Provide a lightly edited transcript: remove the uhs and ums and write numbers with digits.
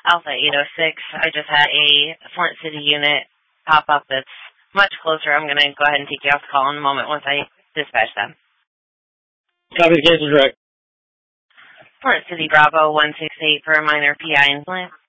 Alpha 806. I just had a Flint City unit pop up that's much closer. I'm going to go ahead and take you off the call in a moment once I dispatch them. Copy the case is direct. Flint City Bravo 168 for a minor PI in Flint.